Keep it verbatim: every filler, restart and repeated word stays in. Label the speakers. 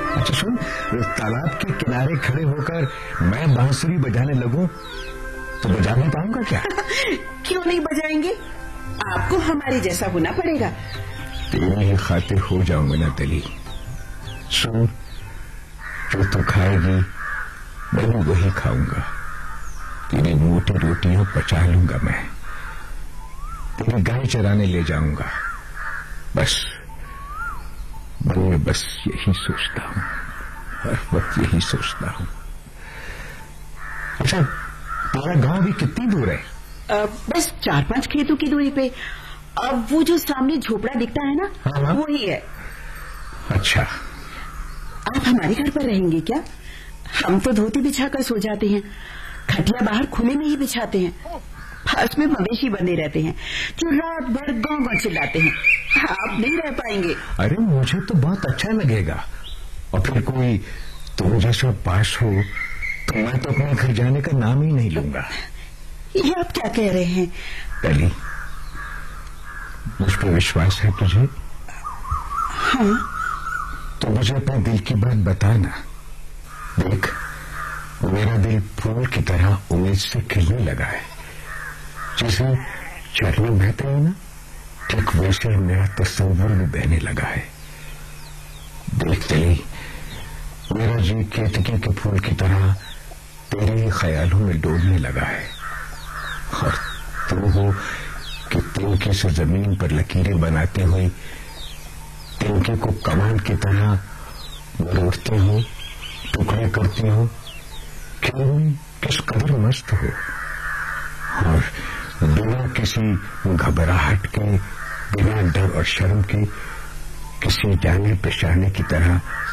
Speaker 1: अच्छा सुन, तालाब के किनारे खड़े होकर मैं बांसुरी बजाने लगूं तो बजा नहीं पाऊंगा क्या?
Speaker 2: क्यों नहीं बजाएंगे, आपको हमारे जैसा होना पड़ेगा।
Speaker 1: तेरी ही खातिर हो जाऊंगा ना तली। सुन, जो तू खाएगी मैं भी वही खाऊंगा। तेरी मोटी रोटियां पचा लूंगा मैं, तेरी गाय चराने ले जाऊंगा। बस मैं बस यही सोचता हूं, हर वक्त यही सोचता हूं। अच्छा, तेरा गांव भी कितनी दूर है?
Speaker 2: आ, बस चार पांच खेतों की दूरी पे। अब वो जो सामने झोपड़ा दिखता है ना,
Speaker 1: हाँ?
Speaker 2: वो ही है।
Speaker 1: अच्छा,
Speaker 2: आप हमारे घर पर रहेंगे क्या? हम तो धोती बिछाकर सो जाते हैं, खटिया बाहर खुले में ही बिछाते हैं। पास में मवेशी बंधे रहते हैं जो रात भर गाँव गाँव चिल्लाते हैं। आप नहीं रह पाएंगे।
Speaker 1: अरे मुझे तो बहुत अच्छा लगेगा, और फिर कोई तुम जैसा पास हो तो मैं तो अपने घर जाने का नाम ही नहीं लूंगा।
Speaker 2: ये आप क्या कह रहे हैं?
Speaker 1: पहली, मुझ पर विश्वास है तुझे?
Speaker 2: हाँ।
Speaker 1: तो मुझे अपने दिल की बात बताना। देख, मेरा दिल फूल की तरह उम्मीद से खिलने लगा है। जैसे झरने बहते हैं ना, ठीक वैसे मेरा तस्वीर भी बहने लगा है। देख चली, मेरा जी केतकी के फूल की तरह तेरे ही ख्यालों में डूबने लगा है। और तुम हो कि तिनके से जमीन पर लकीरें बनाते हुए तिनके को कमान की तरह मरोड़ते हो, टुकड़े करते हो। क्यों, किस कदर मस्त हो, और बिना किसी घबराहट के, बिना डर और शर्म के, किसी जाने पहचाने की तरह